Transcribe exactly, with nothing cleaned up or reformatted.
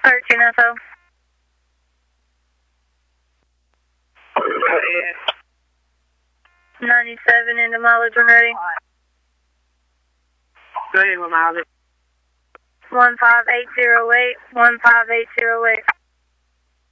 thirteen F O. ninety-seven into mileage when ready. Go ahead with mileage. one five eight zero eight, one five eight zero eight.